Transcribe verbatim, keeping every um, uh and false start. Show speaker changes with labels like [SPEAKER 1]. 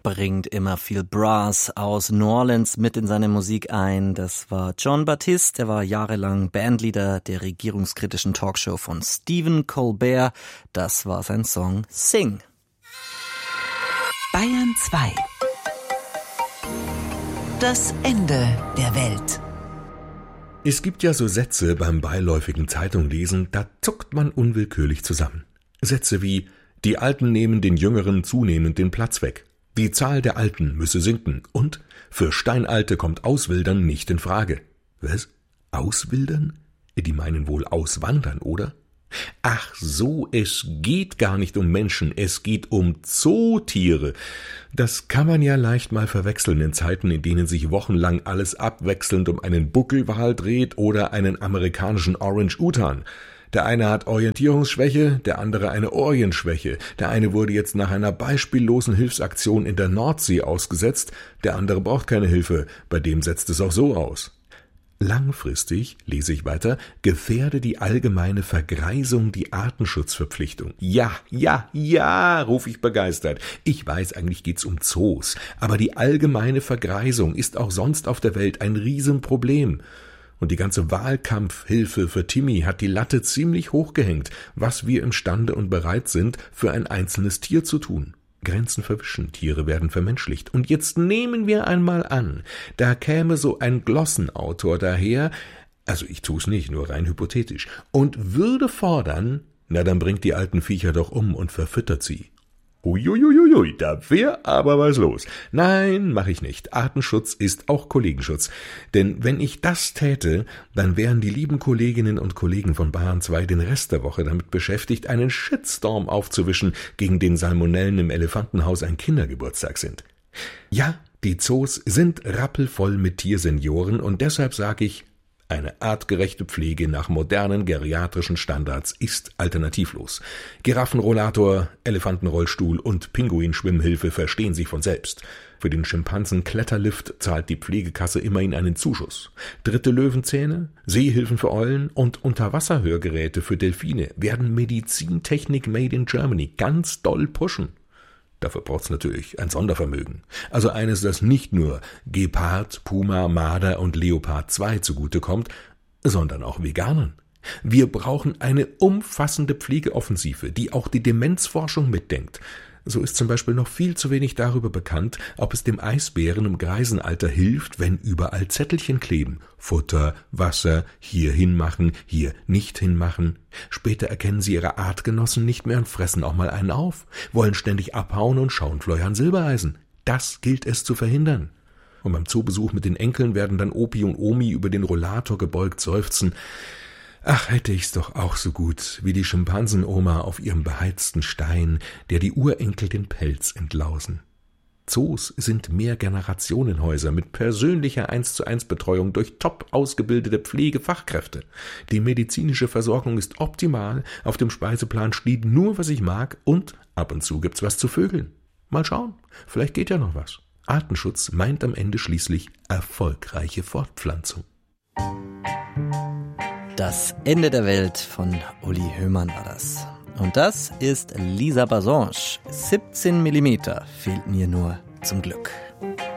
[SPEAKER 1] bringt immer viel Brass aus New Orleans mit in seine Musik ein. Das war Jon Batiste, der war jahrelang Bandleader der regierungskritischen Talkshow von Stephen Colbert. Das war sein Song Sing.
[SPEAKER 2] Bayern zwei. Das Ende der Welt.
[SPEAKER 3] Es gibt ja so Sätze beim beiläufigen Zeitunglesen, da zuckt man unwillkürlich zusammen. Sätze wie: Die Alten nehmen den Jüngeren zunehmend den Platz weg. Die Zahl der Alten müsse sinken. Und für Steinalte kommt Auswildern nicht in Frage. Was? Auswildern? Die meinen wohl auswandern, oder? Ach so, es geht gar nicht um Menschen, es geht um Zootiere. Das kann man ja leicht mal verwechseln in Zeiten, in denen sich wochenlang alles abwechselnd um einen Buckelwal dreht oder einen amerikanischen Orang-Utan. Der eine hat Orientierungsschwäche, der andere eine Orientschwäche. Der eine wurde jetzt nach einer beispiellosen Hilfsaktion in der Nordsee ausgesetzt, der andere braucht keine Hilfe, bei dem setzt es auch so aus. Langfristig, lese ich weiter, gefährde die allgemeine Vergreisung die Artenschutzverpflichtung. Ja, ja, ja, rufe ich begeistert. Ich weiß, eigentlich geht's um Zoos, aber die allgemeine Vergreisung ist auch sonst auf der Welt ein Riesenproblem. Und die ganze Wahlkampfhilfe für Timmy hat die Latte ziemlich hochgehängt, was wir imstande und bereit sind, für ein einzelnes Tier zu tun. Grenzen verwischen, Tiere werden vermenschlicht. Und jetzt nehmen wir einmal an, da käme so ein Glossenautor daher, also ich tu's nicht, nur rein hypothetisch, und würde fordern, na dann bringt die alten Viecher doch um und verfüttert sie. Uiuiuiui, da wär aber was los. Nein, mach ich nicht. Artenschutz ist auch Kollegenschutz. Denn wenn ich das täte, dann wären die lieben Kolleginnen und Kollegen von Bayern zwei den Rest der Woche damit beschäftigt, einen Shitstorm aufzuwischen, gegen den Salmonellen im Elefantenhaus ein Kindergeburtstag sind. Ja, die Zoos sind rappelvoll mit Tiersenioren und deshalb sage ich, eine artgerechte Pflege nach modernen geriatrischen Standards ist alternativlos. Giraffenrollator, Elefantenrollstuhl und Pinguinschwimmhilfe verstehen sich von selbst. Für den Schimpansen-Kletterlift zahlt die Pflegekasse immerhin einen Zuschuss. Dritte Löwenzähne, Seehilfen für Eulen und Unterwasserhörgeräte für Delfine werden Medizintechnik made in Germany ganz doll pushen. Dafür braucht's natürlich ein Sondervermögen. Also eines, das nicht nur Gepard, Puma, Marder und Leopard zwei zugutekommt, sondern auch Veganern. Wir brauchen eine umfassende Pflegeoffensive, die auch die Demenzforschung mitdenkt. So ist zum Beispiel noch viel zu wenig darüber bekannt, ob es dem Eisbären im Greisenalter hilft, wenn überall Zettelchen kleben. Futter, Wasser, hier hinmachen, hier nicht hinmachen. Später erkennen sie ihre Artgenossen nicht mehr und fressen auch mal einen auf, wollen ständig abhauen und schauen Silbereisen. Das gilt es zu verhindern. Und beim Zoobesuch mit den Enkeln werden dann Opi und Omi über den Rollator gebeugt seufzen: Ach, hätte ich's doch auch so gut wie die Schimpansenoma auf ihrem beheizten Stein, der die Urenkel den Pelz entlausen. Zoos sind Mehrgenerationenhäuser mit persönlicher eins zu eins Betreuung durch top ausgebildete Pflegefachkräfte. Die medizinische Versorgung ist optimal, auf dem Speiseplan steht nur, was ich mag, und ab und zu gibt's was zu vögeln. Mal schauen, vielleicht geht ja noch was. Artenschutz meint am Ende schließlich erfolgreiche Fortpflanzung.
[SPEAKER 1] Das Ende der Welt von Uli Hoemann war das. Und das ist Lisa Basange. siebzehn Millimeter fehlt mir nur zum Glück.